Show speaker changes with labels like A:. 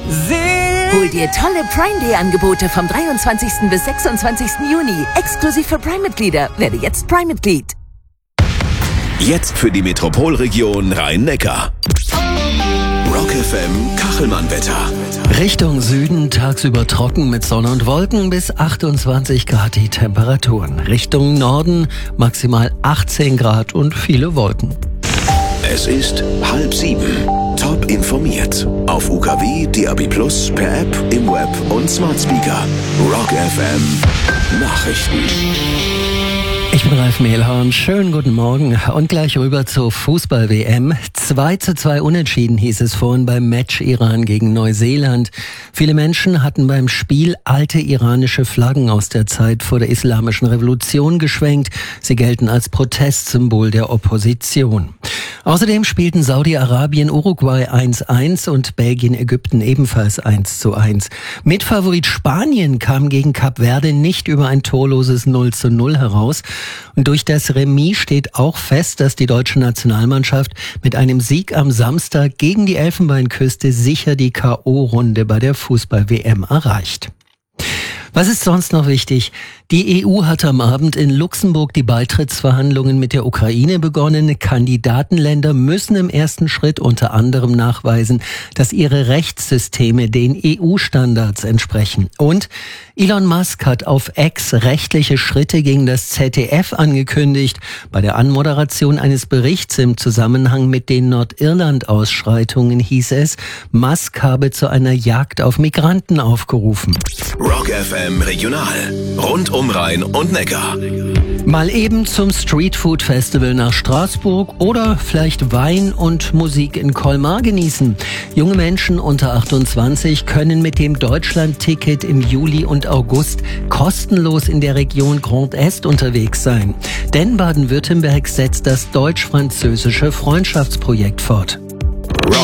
A: Hol dir tolle Prime Day Angebote vom 23. bis 26. Juni. Exklusiv für Prime-Mitglieder. Werde jetzt Prime-Mitglied.
B: Jetzt für die Metropolregion Rhein-Neckar. Rock FM Kachelmann-Wetter.
C: Richtung Süden tagsüber trocken mit Sonne und Wolken, bis 28 Grad die Temperaturen. Richtung Norden maximal 18 Grad und viele Wolken.
B: Es ist 6:30. Top informiert. Auf UKW, DAB+, per App, im Web und Smart Speaker. Rock FM Nachrichten.
C: Ich bin Ralf Mehlhorn. Schönen guten Morgen und gleich rüber zur Fußball-WM. 2:2 unentschieden hieß es vorhin beim Match Iran gegen Neuseeland. Viele Menschen hatten beim Spiel alte iranische Flaggen aus der Zeit vor der Islamischen Revolution geschwenkt. Sie gelten als Protestsymbol der Opposition. Außerdem spielten Saudi-Arabien Uruguay 1:1 und Belgien Ägypten ebenfalls 1:1. Mitfavorit Spanien kam gegen Kap Verde nicht über ein torloses 0:0 heraus. Und durch das Remis steht auch fest, dass die deutsche Nationalmannschaft mit einem Sieg am Samstag gegen die Elfenbeinküste sicher die K.O.-Runde bei der Fußball-WM erreicht. Was ist sonst noch wichtig? Die EU hat am Abend in Luxemburg die Beitrittsverhandlungen mit der Ukraine begonnen. Kandidatenländer müssen im ersten Schritt unter anderem nachweisen, dass ihre Rechtssysteme den EU-Standards entsprechen. Und Elon Musk hat auf X rechtliche Schritte gegen das ZDF angekündigt. Bei der Anmoderation eines Berichts im Zusammenhang mit den Nordirland-Ausschreitungen hieß es, Musk habe zu einer Jagd auf Migranten aufgerufen.
B: Rock FM Regional. Rund um Rhein und Neckar.
C: Mal eben zum Streetfood Festival nach Straßburg oder vielleicht Wein und Musik in Colmar genießen. Junge Menschen unter 28 können mit dem Deutschland-Ticket im Juli und August kostenlos in der Region Grand Est unterwegs sein. Denn Baden-Württemberg setzt das deutsch-französische Freundschaftsprojekt fort.